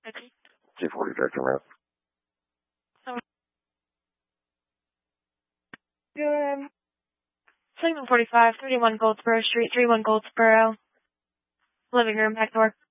240 Director Matt. Good. Segment 45, 31 Goldsboro Street, 31 Goldsboro. Living room, back door.